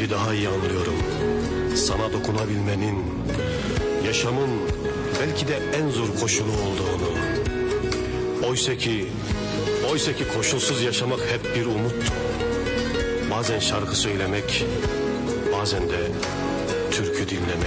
Şimdi daha iyi anlıyorum. Sana dokunabilmenin, yaşamın belki de en zor koşulu olduğunu. Oysa ki koşulsuz yaşamak hep bir umuttu. Bazen şarkı söylemek, bazen de türkü dinlemek.